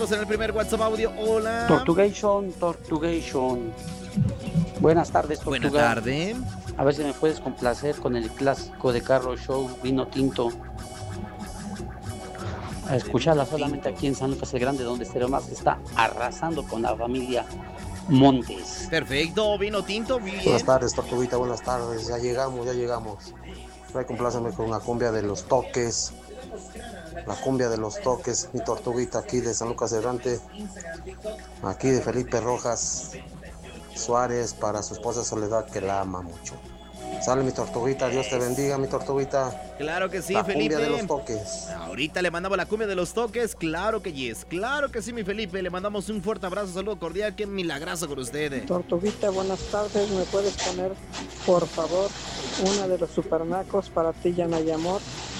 En el primer WhatsApp audio, hola. Tortugation. Buenas tardes, Tortuga. Buenas tardes. A ver si me puedes complacer con el clásico de Carlos Show, Vino Tinto. A escucharla solamente aquí en San Lucas el Grande, donde Stereo Más está arrasando con la familia Montes. Perfecto, Vino Tinto, muy bien. Buenas tardes, Tortuguita, buenas tardes. Ya llegamos. Compláceme con una cumbia de los toques. La cumbia de los toques, mi Tortuguita, aquí de San Lucas del Grande. Aquí de Felipe Rojas Suárez, para su esposa Soledad, que la ama mucho. Sale, mi Tortuguita, Dios te bendiga, mi Tortuguita. Claro que sí, la Felipe. Cumbia de los toques. Ahorita le mandamos la cumbia de los toques, claro que yes. Claro que sí, mi Felipe. Le mandamos un fuerte abrazo, saludo cordial, qué milagroso con usted. Tortuguita, buenas tardes. ¿Me puedes poner, por favor, una de los supernacos para ti, Yana y Amor?